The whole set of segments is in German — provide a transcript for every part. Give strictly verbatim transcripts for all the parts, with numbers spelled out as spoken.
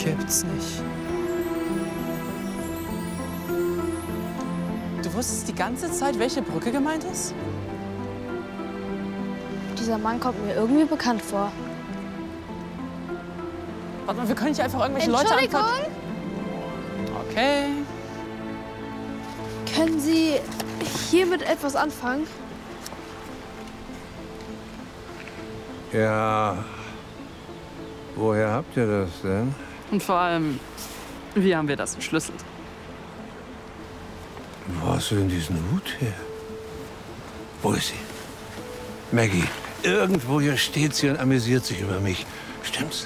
Gibt's nicht. Du wusstest die ganze Zeit, welche Brücke gemeint ist? Dieser Mann kommt mir irgendwie bekannt vor. Warte mal, wir können nicht einfach irgendwelche Leute anfangen. Okay. Können Sie hiermit etwas anfangen? Ja. Woher habt ihr das denn? Und vor allem, wie haben wir das entschlüsselt? Wo hast du denn diesen Hut her? Wo ist sie? Maggie, irgendwo hier steht sie und amüsiert sich über mich. Stimmt's?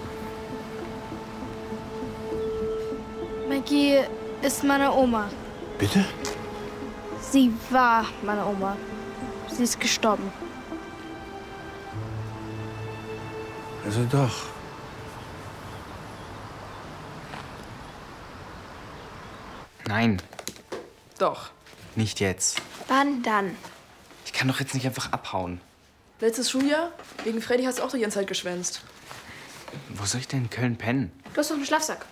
Maggie ist meine Oma. Bitte? Sie war meine Oma. Sie ist gestorben. Also doch. Nein, Doch. nicht jetzt. Wann dann? Ich kann doch jetzt nicht einfach abhauen. Letztes Schuljahr? Wegen Freddy hast du auch die ganze Zeit geschwänzt. Wo soll ich denn in Köln pennen? Du hast doch einen Schlafsack.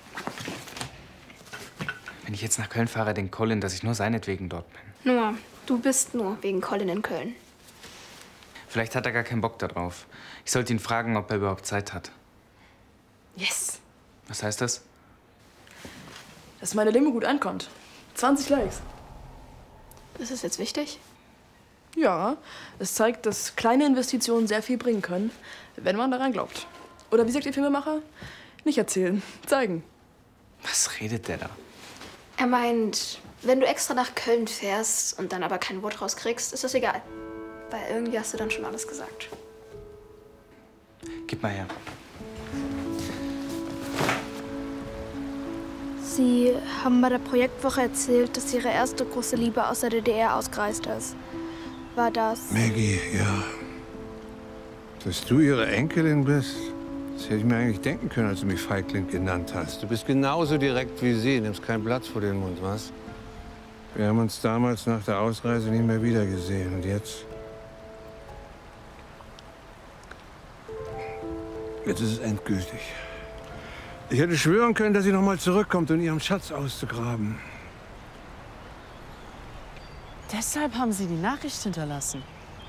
Wenn ich jetzt nach Köln fahre, denkt Colin, dass ich nur seinetwegen dort bin. Nur, du bist nur wegen Colin in Köln. Vielleicht hat er gar keinen Bock darauf. Ich sollte ihn fragen, ob er überhaupt Zeit hat. Yes. Was heißt das? Dass meine Limo gut ankommt. zwanzig Likes. Ist das jetzt wichtig? Ja, es zeigt, dass kleine Investitionen sehr viel bringen können, wenn man daran glaubt. Oder wie sagt ihr Filmemacher? Nicht erzählen, zeigen. Was redet der da? Er meint, wenn du extra nach Köln fährst und dann aber kein Wort rauskriegst, ist das egal. Weil irgendwie hast du dann schon alles gesagt. Gib mal her. Sie haben bei der Projektwoche erzählt, dass Ihre erste große Liebe aus der D D R ausgereist ist. War das... Maggie, ja. Dass du ihre Enkelin bist, das hätte ich mir eigentlich denken können, als du mich Feigling genannt hast. Du bist genauso direkt wie sie, nimmst kein Blatt vor den Mund, was? Wir haben uns damals nach der Ausreise nie mehr wiedergesehen. Und jetzt? Jetzt ist es endgültig. Ich hätte schwören können, dass sie noch mal zurückkommt, um ihren Schatz auszugraben. Deshalb haben Sie die Nachricht hinterlassen.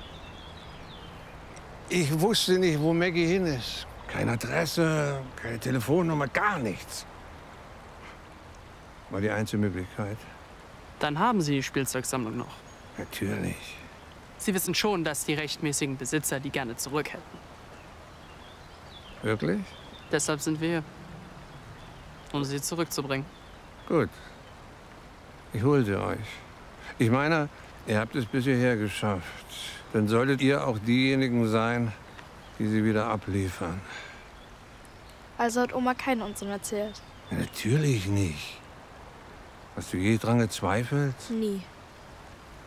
Ich wusste nicht, wo Maggie hin ist. Keine Adresse, keine Telefonnummer, gar nichts. War die einzige Möglichkeit. Dann haben Sie die Spielzeugsammlung noch. Natürlich. Sie wissen schon, dass die rechtmäßigen Besitzer die gerne zurück hätten. Wirklich? Deshalb sind wir hier, um sie zurückzubringen. Gut. Ich hol sie euch. Ich meine, ihr habt es bis hierher geschafft. Dann solltet ihr auch diejenigen sein, die sie wieder abliefern. Also hat Oma keinen Unsinn erzählt? Ja, natürlich nicht. Hast du je dran gezweifelt? Nie.